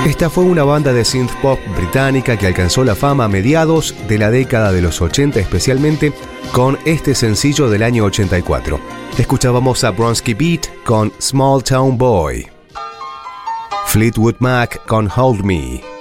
Esta fue una banda de synth pop británica que alcanzó la fama a mediados de la década de los 80, especialmente con este sencillo del año 84. Escuchábamos a Bronski Beat con Small Town Boy, Fleetwood Mac con Hold Me,